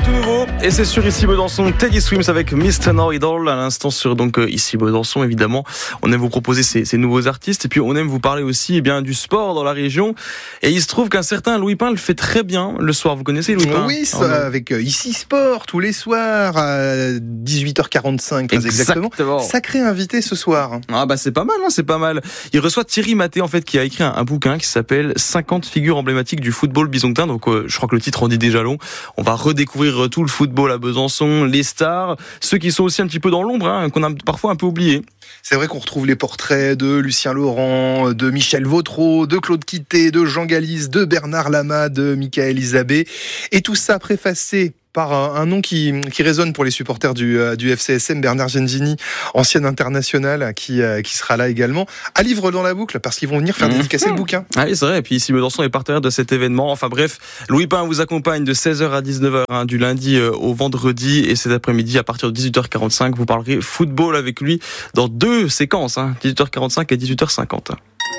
tout nouveau et c'est sur Ici Besançon, Teddy Swims avec Mr. Know-It-All à l'instant sur donc Ici Besançon évidemment. On aime vous proposer ces nouveaux artistes et puis on aime vous parler aussi du sport dans la région et il se trouve qu'un certain Louis Pin le fait très bien le soir. Vous connaissez Louis Pin? Oui, ça, avec Ici Sport tous les soirs à 18h45 très exactement. Sacré invité ce soir. Ah bah c'est pas mal, c'est pas mal. Il reçoit Thierry Maté en fait qui a écrit un bouquin qui s'appelle 50 figures emblématiques du football bisontin. Donc je crois que le titre en dit déjà long. On va redécouvrir tout le football à Besançon, les stars, ceux qui sont aussi un petit peu dans l'ombre, qu'on a parfois un peu oubliés. C'est vrai qu'on retrouve les portraits de Lucien Laurent, de Michel Vautreau, de Claude Quitté, de Jean Galisse, de Bernard Lama, de Michael Isabé. Et tout ça préfacé par un nom qui résonne pour les supporters du FCSM, Bernard Gengini, ancien international, qui sera là également, à livre dans la boucle, parce qu'ils vont venir faire dédicacer le bouquin. Ah oui, c'est vrai, et puis Ici Besançon est partenaire de cet événement. Enfin bref, Louis Pin vous accompagne de 16h à 19h, du lundi au vendredi, et cet après-midi, à partir de 18h45, vous parlerez football avec lui dans 2 séquences, 18h45 et 18h50.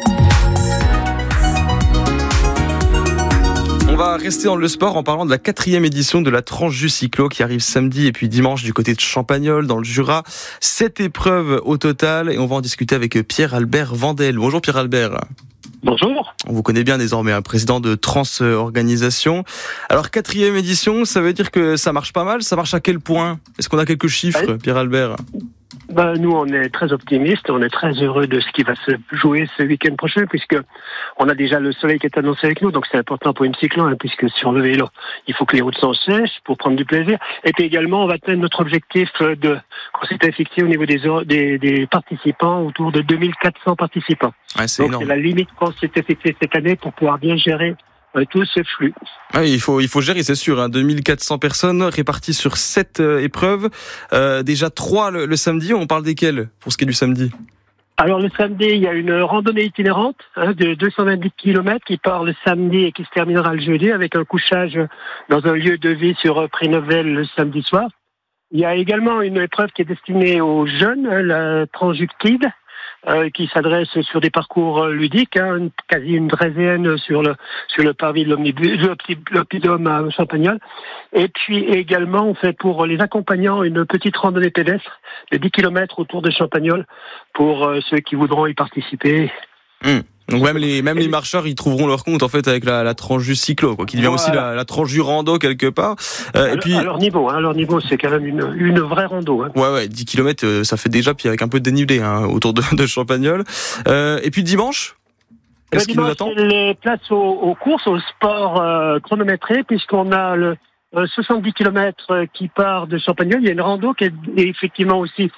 On va rester dans le sport en parlant de la 4e édition de la Transjus Cyclo qui arrive samedi et puis dimanche du côté de Champagnole dans le Jura. 7 épreuves au total et on va en discuter avec Pierre-Albert Vandel. Bonjour Pierre-Albert. Bonjour. On vous connaît bien désormais, président de Trans Organisation. Alors 4e édition, ça veut dire que ça marche pas mal. Ça marche à quel point? Est-ce qu'on a quelques chiffres, Pierre-Albert? Nous, on est très optimistes, on est très heureux de ce qui va se jouer ce week-end prochain, puisque on a déjà le soleil qui est annoncé avec nous, donc c'est important pour une cyclo, puisque sur le vélo, il faut que les routes sont sèches pour prendre du plaisir. Et puis également, on va atteindre notre objectif qu'on s'était fixé au niveau des participants, autour de 2400 participants. Ouais, c'est énorme. C'est la limite qu'on s'était fixée cette année pour pouvoir bien gérer tout ce flux. Oui, il faut gérer, c'est sûr. 2400 personnes réparties sur 7 épreuves. Déjà 3 le samedi. On parle desquelles pour ce qui est du samedi? Alors le samedi, il y a une randonnée itinérante de 220 km qui part le samedi et qui se terminera le jeudi avec un couchage dans un lieu de vie sur Prénovel le samedi soir. Il y a également une épreuve qui est destinée aux jeunes, la Transjuctide, qui s'adresse sur des parcours ludiques, quasi une draisienne sur le parvis de l'Oppidum à Champagnole. Et puis également, on fait pour les accompagnants une petite randonnée pédestre de 10 km autour de Champagnole pour ceux qui voudront y participer. Donc même les marcheurs, ils trouveront leur compte en fait avec la Transjus Cyclo, qui devient aussi la Transjus Rando quelque part. Et puis à leur niveau, c'est quand même une vraie rando. Ouais, 10 km, ça fait déjà, puis avec un peu de dénivelé autour de Champagnole. Et puis dimanche, qu'est-ce qui nous attend? Les places aux courses, au sport chronométré, puisqu'on a le 70 km qui part de Champagnole. Il y a une rando qui est effectivement aussi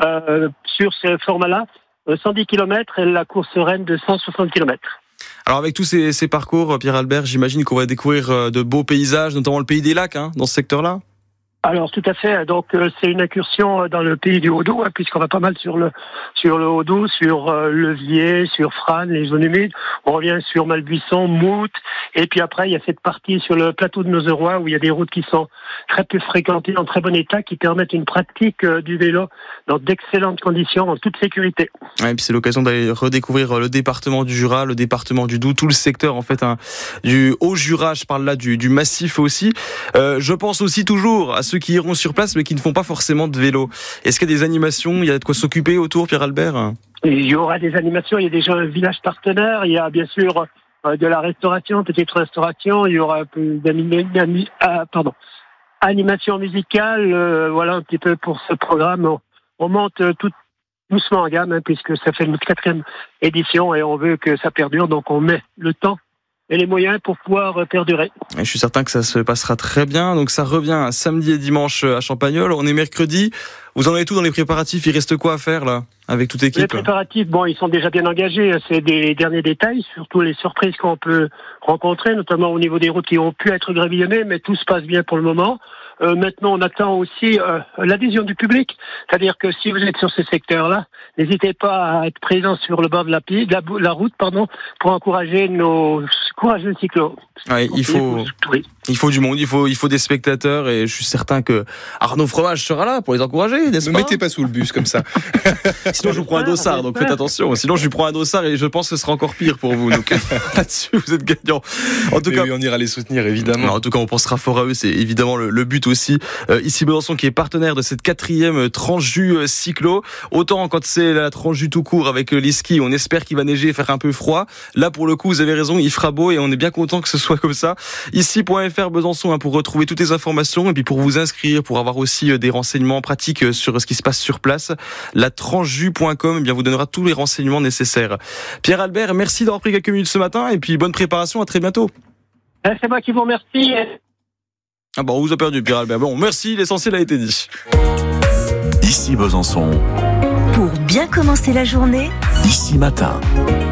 sur ce format-là. 110 km et la course reine de 160 km. Alors avec tous ces parcours, Pierre-Albert, j'imagine qu'on va découvrir de beaux paysages, notamment le pays des lacs, dans ce secteur-là. Alors tout à fait. Donc c'est une incursion dans le pays du Haut-Doubs, puisqu'on va pas mal sur le Haut-Doubs, sur Levier, sur Frasnes, les zones humides. On revient sur Malbuisson, Mout, et puis après il y a cette partie sur le plateau de Nozeroy où il y a des routes qui sont très peu fréquentées, en très bon état, qui permettent une pratique du vélo dans d'excellentes conditions, en toute sécurité. Ouais, et puis c'est l'occasion d'aller redécouvrir le département du Jura, le département du Doubs, tout le secteur en fait du Haut-Jura. Je parle là du massif aussi. Je pense aussi toujours à ceux qui iront sur place mais qui ne font pas forcément de vélo. Est-ce qu'il y a des animations, il y a de quoi s'occuper autour, Pierre-Albert? Il y aura des animations, il y a déjà un village partenaire, il y a bien sûr de la restauration, petite restauration, il y aura un peu animation musicale, voilà un petit peu pour ce programme. On monte tout doucement en gamme, puisque ça fait notre 4e édition et on veut que ça perdure, donc on met le temps et les moyens pour pouvoir perdurer. Et je suis certain que ça se passera très bien. Donc ça revient samedi et dimanche à Champagnole. On est mercredi. Vous en avez tout dans les préparatifs. Il reste quoi à faire là avec toute l'équipe? Les préparatifs, ils sont déjà bien engagés. C'est des derniers détails, surtout les surprises qu'on peut rencontrer, notamment au niveau des routes qui ont pu être gravillonnées, mais tout se passe bien pour le moment. Maintenant, on attend aussi l'adhésion du public. C'est-à-dire que si vous êtes sur ces secteurs-là, n'hésitez pas à être présent sur le bord de la route, pour encourager nos courageux cyclos. Ouais, il faut Il faut du monde, il faut des spectateurs et je suis certain que Arnaud Fromage sera là pour les encourager, n'est-ce pas ? Ne mettez pas sous le bus comme ça. Sinon je vous prends un dossard, donc faites attention. Sinon je lui prends un dossard et je pense que ce sera encore pire pour vous. Donc là-dessus vous êtes gagnant. En tout cas, oui, on ira les soutenir évidemment. Non, en tout cas on pensera fort à eux, c'est évidemment le but aussi. Ici Besançon qui est partenaire de cette 4e tranche jus cyclo. Autant quand c'est la tranche jus tout court avec les skis, on espère qu'il va neiger et faire un peu froid. Là pour le coup vous avez raison, il fera beau et on est bien content que ce soit comme ça. Ici.fr Besançon pour retrouver toutes les informations et puis pour vous inscrire, pour avoir aussi des renseignements pratiques sur ce qui se passe sur place. La tranchejus.com vous donnera tous les renseignements nécessaires. Pierre Albert, merci d'avoir pris quelques minutes ce matin et puis bonne préparation, à très bientôt. C'est moi qui vous remercie. Ah bon, on vous a perdu Pierre Albert. Bon, merci, l'essentiel a été dit. Ici Besançon. Pour bien commencer la journée, Ici Matin.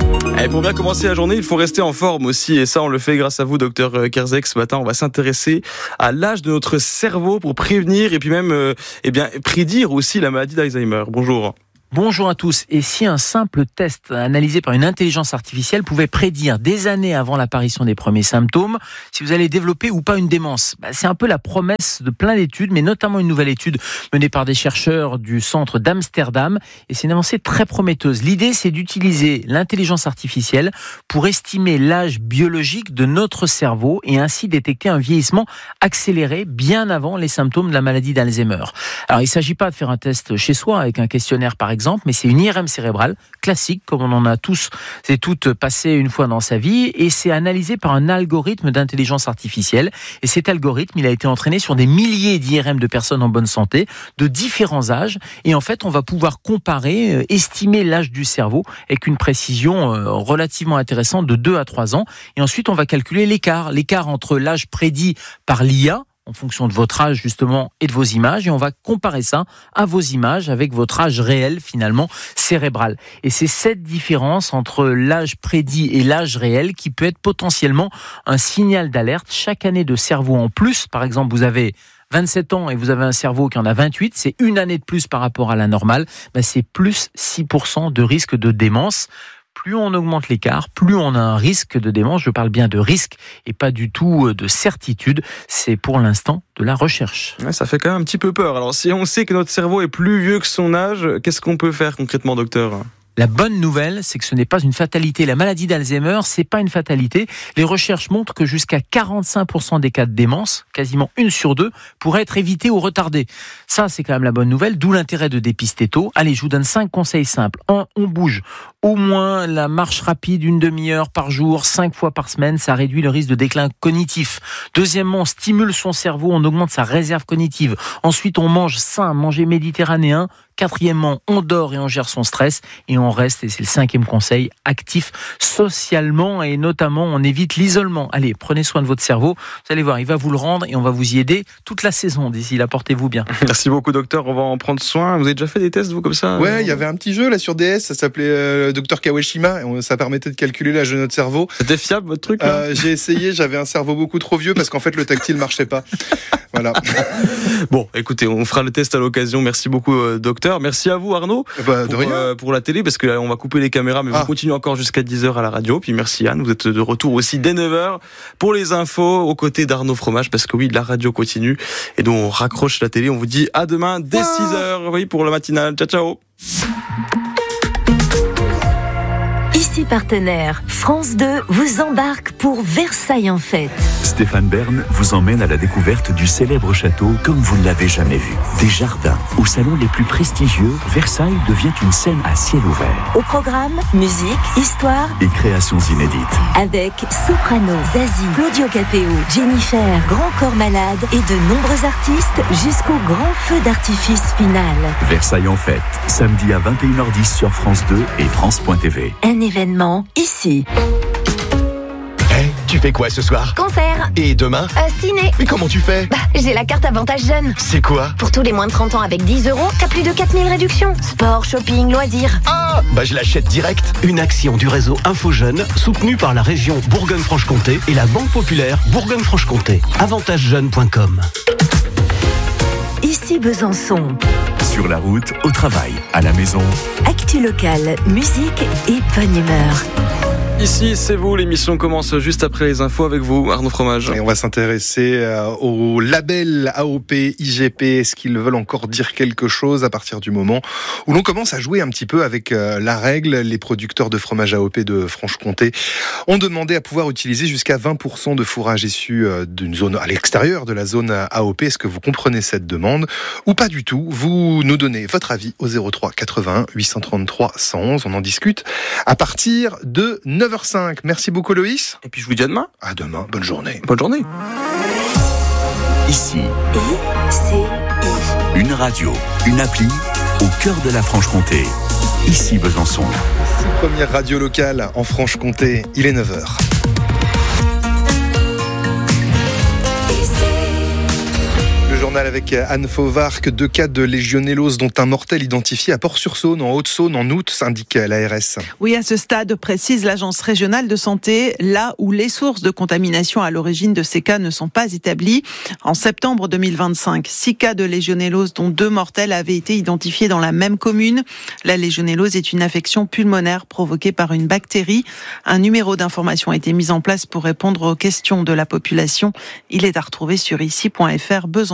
Et pour bien commencer la journée, il faut rester en forme aussi. Et ça, on le fait grâce à vous, docteur Kerzek. Ce matin, on va s'intéresser à l'âge de notre cerveau pour prévenir et puis même prédire aussi la maladie d'Alzheimer. Bonjour. Bonjour à tous. Et si un simple test analysé par une intelligence artificielle pouvait prédire des années avant l'apparition des premiers symptômes si vous allez développer ou pas une démence ? C'est un peu la promesse de plein d'études, mais notamment une nouvelle étude menée par des chercheurs du centre d'Amsterdam. Et c'est une avancée très prometteuse. L'idée, c'est d'utiliser l'intelligence artificielle pour estimer l'âge biologique de notre cerveau et ainsi détecter un vieillissement accéléré bien avant les symptômes de la maladie d'Alzheimer. Alors, il ne s'agit pas de faire un test chez soi avec un questionnaire par exemple, mais c'est une IRM cérébrale classique, comme on en a tous et toutes passé une fois dans sa vie, et c'est analysé par un algorithme d'intelligence artificielle. Et cet algorithme, il a été entraîné sur des milliers d'IRM de personnes en bonne santé, de différents âges, et en fait, on va pouvoir comparer, estimer l'âge du cerveau avec une précision relativement intéressante de 2 à 3 ans, et ensuite on va calculer l'écart entre l'âge prédit par l'IA, en fonction de votre âge justement et de vos images, et on va comparer ça à vos images avec votre âge réel finalement cérébral. Et c'est cette différence entre l'âge prédit et l'âge réel qui peut être potentiellement un signal d'alerte. Chaque année de cerveau en plus, par exemple vous avez 27 ans et vous avez un cerveau qui en a 28, c'est une année de plus par rapport à la normale, c'est plus 6% de risque de démence. Plus on augmente l'écart, plus on a un risque de démence. Je parle bien de risque et pas du tout de certitude. C'est pour l'instant de la recherche. Ouais, ça fait quand même un petit peu peur. Alors si on sait que notre cerveau est plus vieux que son âge, qu'est-ce qu'on peut faire concrètement, docteur ? La bonne nouvelle, c'est que ce n'est pas une fatalité. La maladie d'Alzheimer, c'est pas une fatalité. Les recherches montrent que jusqu'à 45% des cas de démence, quasiment 1 sur 2, pourraient être évités ou retardés. Ça, c'est quand même la bonne nouvelle, d'où l'intérêt de dépister tôt. Allez, je vous donne 5 conseils simples. 1, on bouge. Au moins la marche rapide, 1 demi-heure par jour, 5 fois par semaine, ça réduit le risque de déclin cognitif. Deuxièmement, on stimule son cerveau, on augmente sa réserve cognitive. Ensuite, on mange sain, manger méditerranéen. 4e, on dort et on gère son stress. Et on reste, et c'est le 5e conseil, actif socialement et notamment on évite l'isolement. Allez, prenez soin de votre cerveau. Vous allez voir, il va vous le rendre et on va vous y aider toute la saison d'ici là. Portez-vous bien. Merci beaucoup, docteur. On va en prendre soin. Vous avez déjà fait des tests, vous, comme ça ? Ouais, il y avait un petit jeu là sur DS, ça s'appelait Dr Kawashima. Ça permettait de calculer l'âge de notre cerveau. C'était fiable, votre truc ? J'ai essayé, j'avais un cerveau beaucoup trop vieux parce qu'en fait le tactile marchait pas. Voilà. Bon, écoutez, on fera le test à l'occasion. Merci beaucoup, docteur. Merci à vous, Arnaud, pour la télé, parce que là, on va couper les caméras, mais vous continuez encore jusqu'à 10h à la radio. Puis merci Anne, vous êtes de retour aussi dès 9h pour les infos aux côtés d'Arnaud Fromage, parce que oui, la radio continue. Et donc on raccroche la télé, on vous dit à demain dès 6h, oui, pour le matinal. Ciao, ciao. Ici partenaire, France 2 vous embarque pour Versailles en fête. Stéphane Bern vous emmène à la découverte du célèbre château comme vous ne l'avez jamais vu. Des jardins, aux salons les plus prestigieux, Versailles devient une scène à ciel ouvert. Au programme, musique, histoire et créations inédites. Avec Soprano, Zazie, Claudio Capéo, Jennifer, Grand Corps Malade et de nombreux artistes jusqu'au grand feu d'artifice final. Versailles en fête, samedi à 21h10 sur France 2 et France.tv. Un événement ici. Hey, tu fais quoi ce soir? Concert. Et demain? Ciné. Mais comment tu fais? J'ai la carte Avantage Jeune. C'est quoi? Pour tous les moins de 30 ans avec 10 €, t'as plus de 4000 réductions. Sport, shopping, loisirs. Ah, je l'achète direct. Une action du réseau Info Jeune, soutenue par la région Bourgogne-Franche-Comté et la Banque Populaire Bourgogne-Franche-Comté. AvantageJeune.com. Ici Besançon. Sur la route, au travail, à la maison. Actu locale, musique et bonne humeur. Ici, c'est vous. L'émission commence juste après les infos avec vous, Arnaud Fromage. Et on va s'intéresser au label AOP, IGP. Est-ce qu'ils veulent encore dire quelque chose à partir du moment où l'on commence à jouer un petit peu avec la règle? Les producteurs de fromage AOP de Franche-Comté ont demandé à pouvoir utiliser jusqu'à 20% de fourrage issu d'une zone à l'extérieur de la zone AOP. Est-ce que vous comprenez cette demande ou pas du tout? Vous nous donnez votre avis au 03 81 833 111. On en discute à partir de 9h05. Merci beaucoup Loïs. Et puis je vous dis à demain. À demain, bonne journée. Bonne journée. Ici, une radio, une appli au cœur de la Franche-Comté. Ici Besançon. Première radio locale en Franche-Comté, il est 9h. Journal avec Anne Fauvarc, 2 cas de légionellose dont un mortel identifié à Port-sur-Saône, en Haute-Saône, en août, indique l'ARS. Oui, à ce stade, précise l'Agence régionale de santé, là où les sources de contamination à l'origine de ces cas ne sont pas établies. En septembre 2025, 6 cas de légionellose dont 2 mortels avaient été identifiés dans la même commune. La légionellose est une affection pulmonaire provoquée par une bactérie. Un numéro d'information a été mis en place pour répondre aux questions de la population. Il est à retrouver sur ici.fr Besançon.